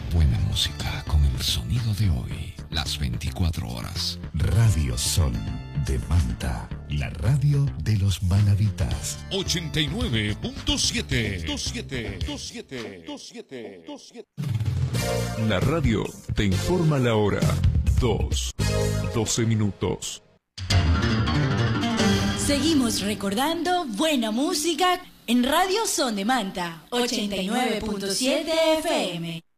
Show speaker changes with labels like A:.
A: Buena música con el sonido de hoy, las 24 horas.
B: Radio Son de Manta, la radio de los manavitas.
C: 89.7. La radio te informa la hora. 12 minutos.
D: Seguimos recordando buena música en Radio Son de Manta, 89.7 FM.